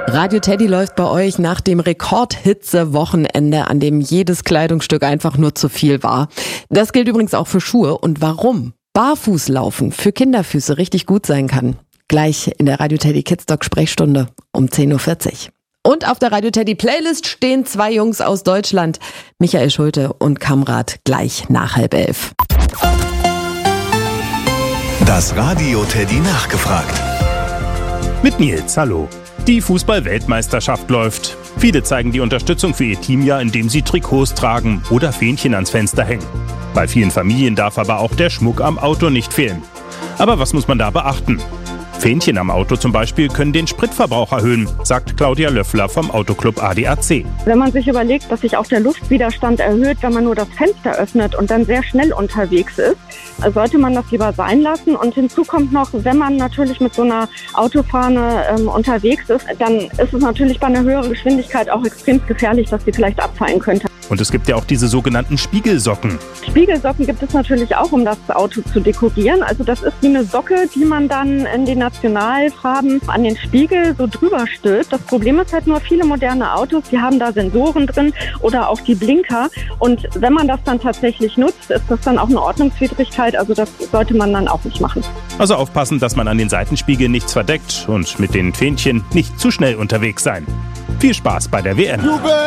Radio Teddy läuft bei euch nach dem Rekordhitze-Wochenende, an dem jedes Kleidungsstück einfach nur zu viel war. Das gilt übrigens auch für Schuhe. Und warum Barfußlaufen für Kinderfüße richtig gut sein kann. Gleich in der Radio Teddy Kids Doc Sprechstunde um 10.40 Uhr. Und auf der Radio Teddy Playlist stehen zwei Jungs aus Deutschland, Michael Schulte und Kamrat, gleich nach 10:30. Das Radio Teddy nachgefragt. Mit Nils, hallo. Die Fußball-Weltmeisterschaft läuft. Viele zeigen die Unterstützung für ihr Team ja, indem sie Trikots tragen oder Fähnchen ans Fenster hängen. Bei vielen Familien darf aber auch der Schmuck am Auto nicht fehlen. Aber was muss man da beachten? Fähnchen am Auto zum Beispiel können den Spritverbrauch erhöhen, sagt Claudia Löffler vom Autoclub ADAC. Wenn man sich überlegt, dass sich auch der Luftwiderstand erhöht, wenn man nur das Fenster öffnet und dann sehr schnell unterwegs ist, sollte man das lieber sein lassen. Und hinzu kommt noch, wenn man natürlich mit so einer Autofahne unterwegs ist, dann ist es natürlich bei einer höheren Geschwindigkeit auch extrem gefährlich, dass sie vielleicht abfallen könnte. Und es gibt ja auch diese sogenannten Spiegelsocken. Spiegelsocken gibt es natürlich auch, um das Auto zu dekorieren. Also das ist wie eine Socke, die man dann in den Nationalfarben an den Spiegel so drüber stülpt. Das Problem ist halt nur, viele moderne Autos, die haben da Sensoren drin oder auch die Blinker. Und wenn man das dann tatsächlich nutzt, ist das dann auch eine Ordnungswidrigkeit. Also das sollte man dann auch nicht machen. Also aufpassen, dass man an den Seitenspiegeln nichts verdeckt und mit den Fähnchen nicht zu schnell unterwegs sein. Viel Spaß bei der WM.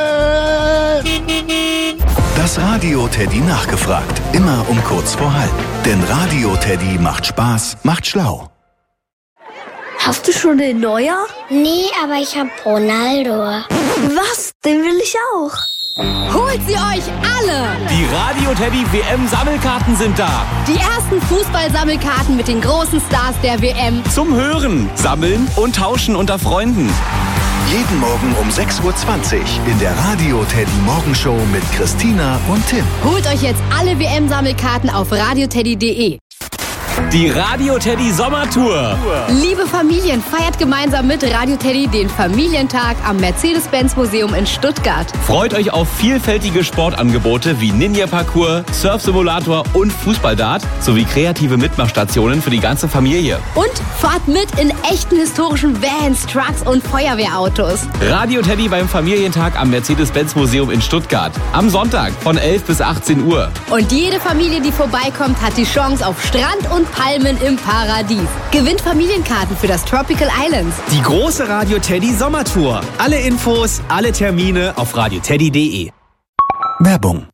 Das Radio Teddy nachgefragt. Immer um kurz vor halb. Denn Radio Teddy macht Spaß, macht schlau. Hast du schon den Neuer? Nee, aber ich hab Ronaldo. Was? Den will ich auch. Holt sie euch alle! Die Radio Teddy WM-Sammelkarten sind da. Die ersten Fußball-Sammelkarten mit den großen Stars der WM. Zum Hören, Sammeln und Tauschen unter Freunden. Jeden Morgen um 6.20 Uhr in der Radio Teddy Morgenshow mit Christina und Tim. Holt euch jetzt alle WM-Sammelkarten auf radioteddy.de. Die Radio Teddy Sommertour. Liebe Familien, feiert gemeinsam mit Radio Teddy den Familientag am Mercedes-Benz-Museum in Stuttgart. Freut euch auf vielfältige Sportangebote wie Ninja-Parcours, Surf-Simulator und Fußballdart sowie kreative Mitmachstationen für die ganze Familie. Und fahrt mit in echten historischen Vans, Trucks und Feuerwehrautos. Radio Teddy beim Familientag am Mercedes-Benz-Museum in Stuttgart. Am Sonntag von 11 bis 18 Uhr. Und jede Familie, die vorbeikommt, hat die Chance auf Strand und Palmen im Paradies. Gewinnt Familienkarten für das Tropical Islands. Die große Radio Teddy Sommertour. Alle Infos, alle Termine auf radioteddy.de. Werbung.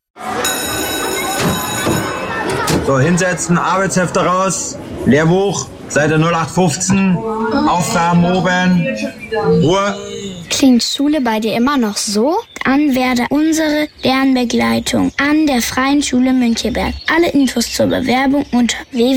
So, hinsetzen, Arbeitshefte raus, Lehrbuch, Seite 0815, Aufgaben oben, Ruhe. Klingt Schule bei dir immer noch so? Dann werde unsere Lernbegleitung an der Freien Schule Müncheberg. Alle Infos zur Bewerbung unter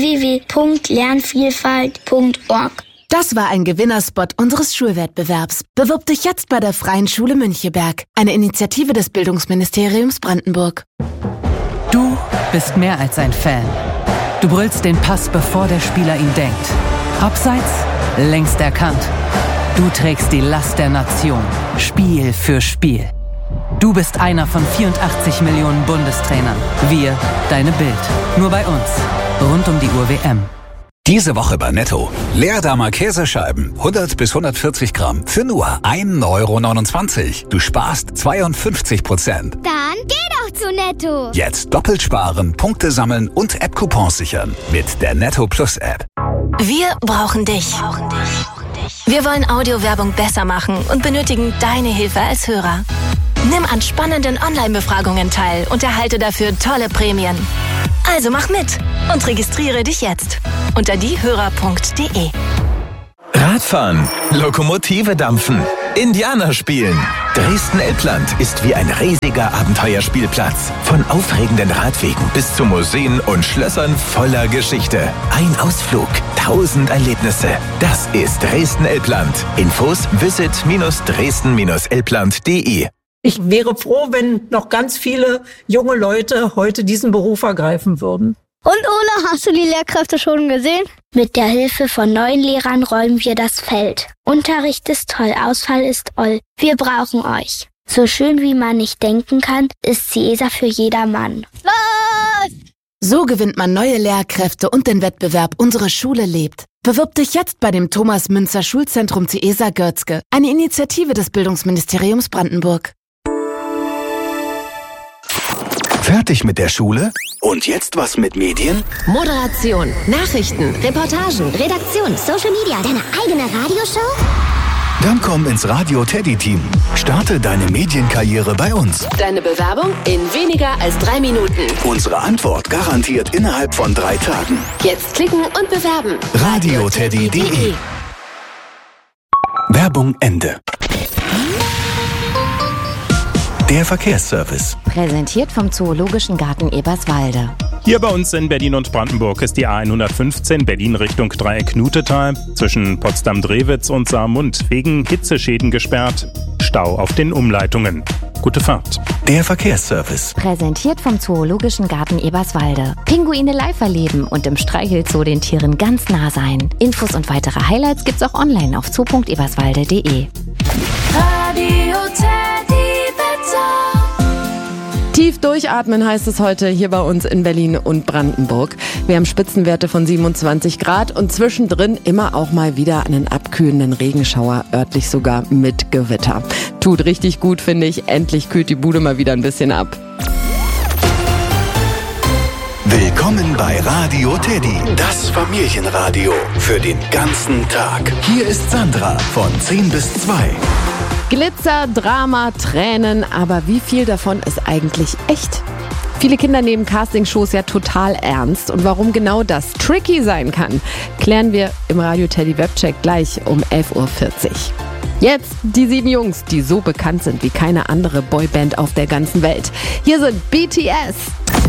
www.lernvielfalt.org. Das war ein Gewinnerspot unseres Schulwettbewerbs. Bewirb dich jetzt bei der Freien Schule Müncheberg, eine Initiative des Bildungsministeriums Brandenburg. Du bist mehr als ein Fan. Du brüllst den Pass, bevor der Spieler ihn denkt. Abseits, längst erkannt. Du trägst die Last der Nation, Spiel für Spiel. Du bist einer von 84 Millionen Bundestrainern. Wir, deine Bild. Nur bei uns. Rund um die Uhr WM. Diese Woche bei Netto. Leerdamer Käsescheiben, 100 bis 140 Gramm, für nur 1,29 €. Du sparst 52%. Dann geh doch zu Netto. Jetzt doppelt sparen, Punkte sammeln und App-Coupons sichern. Mit der Netto Plus App. Wir brauchen dich. Wir wollen Audiowerbung besser machen und benötigen deine Hilfe als Hörer. Nimm an spannenden Online-Befragungen teil und erhalte dafür tolle Prämien. Also mach mit und registriere dich jetzt unter diehörer.de. Radfahren, Lokomotive dampfen, Indianer spielen. Dresden-Elbland ist wie ein riesiger Abenteuerspielplatz. Von aufregenden Radwegen bis zu Museen und Schlössern voller Geschichte. Ein Ausflug, 1000 Erlebnisse. Das ist Dresden-Elbland. Infos visit-dresden-elbland.de. Ich wäre froh, wenn noch ganz viele junge Leute heute diesen Beruf ergreifen würden. Und Ola, hast du die Lehrkräfte schon gesehen? Mit der Hilfe von neuen Lehrern räumen wir das Feld. Unterricht ist toll, Ausfall ist oll. Wir brauchen euch. So schön wie man nicht denken kann, ist Ciesa für jedermann. So gewinnt man neue Lehrkräfte und den Wettbewerb Unsere Schule lebt. Bewirb dich jetzt bei dem Thomas Münzer Schulzentrum Ciesa Görzge, eine Initiative des Bildungsministeriums Brandenburg. Fertig mit der Schule? Und jetzt was mit Medien? Moderation, Nachrichten, Reportagen, Redaktion, Social Media, deine eigene Radioshow? Dann komm ins Radio Teddy Team. Starte deine Medienkarriere bei uns. Deine Bewerbung in weniger als 3 Minuten. Unsere Antwort garantiert innerhalb von 3 Tagen. Jetzt klicken und bewerben. radioteddy.de. Werbung Ende. Der Verkehrsservice. Präsentiert vom Zoologischen Garten Eberswalde. Hier bei uns in Berlin und Brandenburg ist die A115 Berlin Richtung Dreieck Nutetal zwischen Potsdam-Drewitz und Saarmund wegen Hitzeschäden gesperrt. Stau auf den Umleitungen. Gute Fahrt. Der Verkehrsservice. Präsentiert vom Zoologischen Garten Eberswalde. Pinguine live erleben und im Streichelzoo den Tieren ganz nah sein. Infos und weitere Highlights gibt's auch online auf zoo.eberswalde.de. Radio Teddy Wetter. Tief durchatmen heißt es heute hier bei uns in Berlin und Brandenburg. Wir haben Spitzenwerte von 27 Grad und zwischendrin immer auch mal wieder einen abkühlenden Regenschauer, örtlich sogar mit Gewitter. Tut richtig gut, finde ich. Endlich kühlt die Bude mal wieder ein bisschen ab. Willkommen bei Radio Teddy, das Familienradio für den ganzen Tag. Hier ist Sandra von 10 bis 2. Glitzer, Drama, Tränen, aber wie viel davon ist eigentlich echt? Viele Kinder nehmen Castingshows ja total ernst und warum genau das tricky sein kann, klären wir im Radio Teddy Webcheck gleich um 11.40 Uhr. Jetzt die 7 Jungs, die so bekannt sind wie keine andere Boyband auf der ganzen Welt. Hier sind BTS.